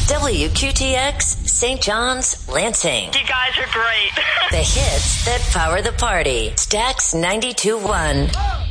WQTX, St. John's, Lansing. You guys are great. The hits that power the party. Stax 92.1.